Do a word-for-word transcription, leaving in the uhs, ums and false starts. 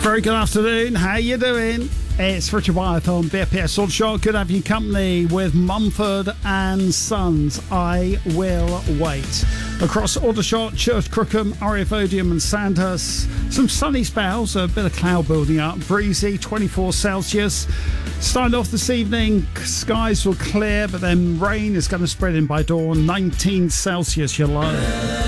Very good afternoon. How you doing? It's Richard Wyeth on B F P S Aldershot. Good to have you company with Mumford and Sons. I Will Wait. Across Aldershot, Church Crookham, Arivodium and Sandhurst. Some sunny spells, a bit of cloud building up. Breezy, twenty-four Celsius. Starting off this evening, skies will clear, but then rain is going to spread in by dawn. nineteen Celsius, your low.